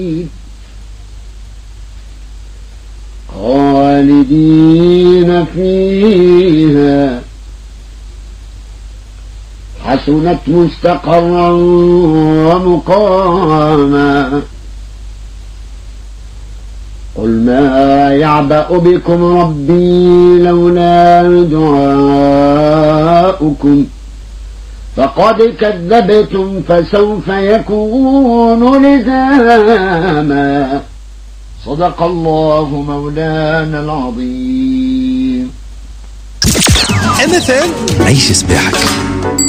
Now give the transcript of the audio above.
خالدين فيها حسنت مستقرا ومقاما. قل ما يعبأ بكم ربي لولا دعاؤكم فقد كذبتم فسوف يكون لزاما. صدق الله مولانا العظيم. MFM عيش صباحك.